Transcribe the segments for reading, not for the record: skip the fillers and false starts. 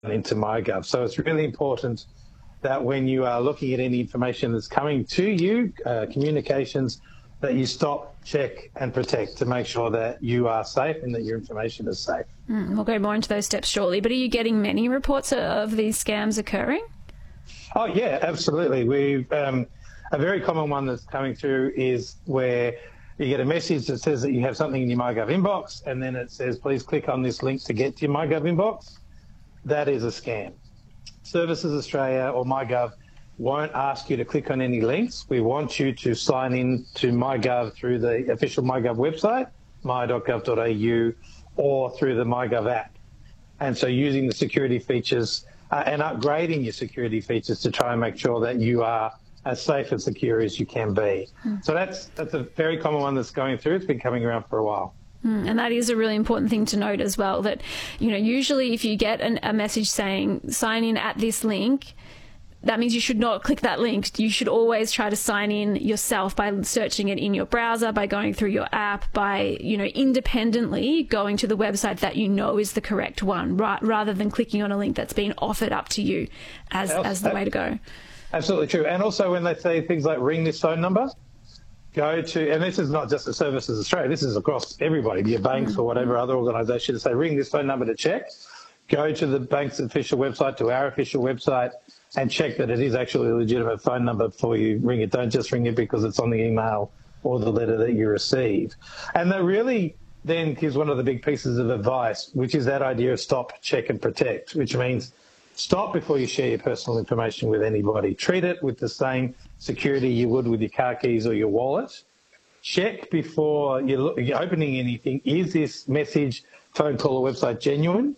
into MyGov. So it's really important that when you are looking at any information that's coming to you, communications, that you stop, check and protect to make sure that you are safe and that your information is safe. We'll go more into those steps shortly. But are you getting many reports of these scams occurring? Oh, yeah, absolutely. We've a very common one that's coming through is where you get a message that says that you have something in your MyGov inbox, and then it says, please click on this link to get to your MyGov inbox. That is a scam. Services Australia or MyGov won't ask you to click on any links. We want you to sign in to MyGov through the official MyGov website, my.gov.au, or through the MyGov app. And so using the security features and upgrading your security features to try and make sure that you are as safe and secure as you can be. So that's a very common one that's going through. It's been coming around for a while. And that is a really important thing to note as well, that, usually if you get a message saying sign in at this link, that means you should not click that link. You should always try to sign in yourself by searching it in your browser, by going through your app, by, independently going to the website that is the correct one, rather than clicking on a link that's been offered up to you as the way to go. Absolutely true. And also when they say things like ring this phone number, go to, and this is not just the Services Australia, this is across everybody, your banks or whatever other organisation, say ring this phone number to check. Go to the bank's official website, to our official website, and check that it is actually a legitimate phone number before you ring it. Don't just ring it because it's on the email or the letter that you receive. And that really then gives one of the big pieces of advice, which is that idea of stop, check and protect, which means stop before you share your personal information with anybody. Treat it with the same security you would with your car keys or your wallet. Check before you're opening anything. Is this message, phone call or website genuine?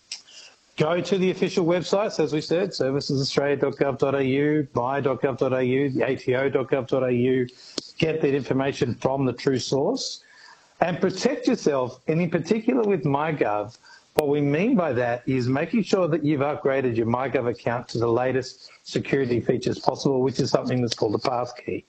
Go to the official websites, as we said, servicesaustralia.gov.au, my.gov.au, the ato.gov.au. Get that information from the true source and protect yourself. And in particular with MyGov, what we mean by that is making sure that you've upgraded your MyGov account to the latest security features possible, which is something that's called a passkey.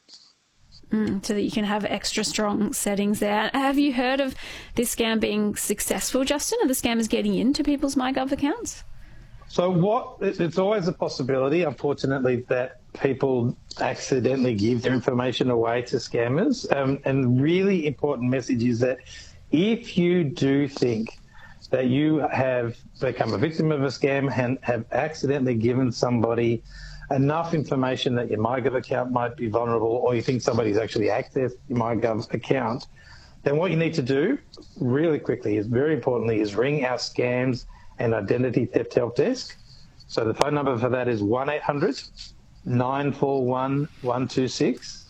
So that you can have extra strong settings there. Have you heard of this scam being successful, Justin? Are the scammers getting into people's MyGov accounts? So it's always a possibility, unfortunately, that people accidentally give their information away to scammers. And really important message is that if you do think that you have become a victim of a scam and have accidentally given somebody enough information that your MyGov account might be vulnerable, or you think somebody's actually accessed your MyGov account, then what you need to do really quickly is, very importantly, is ring our scams and identity theft help desk. So the phone number for that is 1-800-941-126,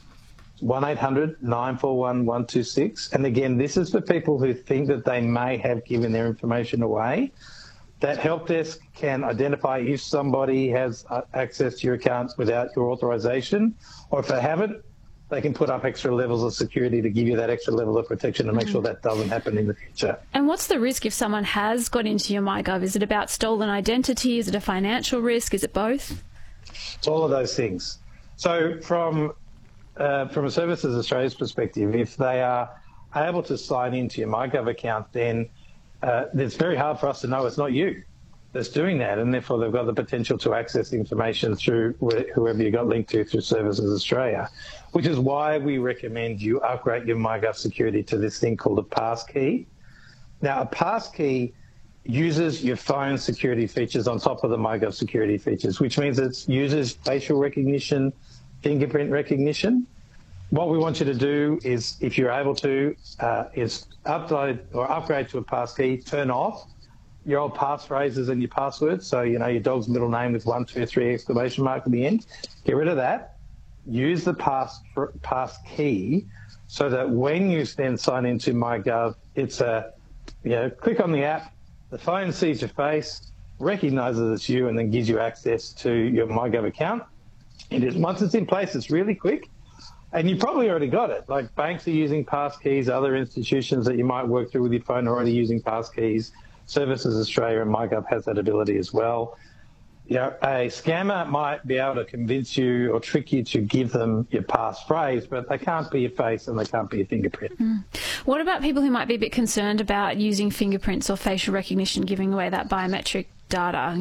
1-800-941-126. And again, this is for people who think that they may have given their information away. That help desk can identify if somebody has access to your account without your authorization, or if they haven't, they can put up extra levels of security to give you that extra level of protection and make sure that doesn't happen in the future. And what's the risk if someone has got into your MyGov? Is it about stolen identity? Is it a financial risk? Is it both? It's all of those things. So from a Services Australia's perspective, if they are able to sign into your MyGov account, then it's very hard for us to know it's not you that's doing that, and therefore they've got the potential to access information through whoever you got linked to through Services Australia, which is why we recommend you upgrade your MyGov security to this thing called a passkey. Now, a passkey uses your phone security features on top of the MyGov security features, which means it uses facial recognition, fingerprint recognition. What we want you to do is, if you're able to, is upload or upgrade to a passkey, turn off your old passphrases and your passwords. So, your dog's middle name with 1, 2, 3 exclamation mark at the end. Get rid of that. Use the passkey so that when you then sign into MyGov, it's click on the app, the phone sees your face, recognises it's you, and then gives you access to your MyGov account. Once it's in place, it's really quick. And you probably already got it. Like banks are using passkeys, other institutions that you might work through with your phone are already using passkeys. Services Australia and MyGov has that ability as well. A scammer might be able to convince you or trick you to give them your passphrase, but they can't be your face and they can't be your fingerprint. What about people who might be a bit concerned about using fingerprints or facial recognition, giving away that biometric data.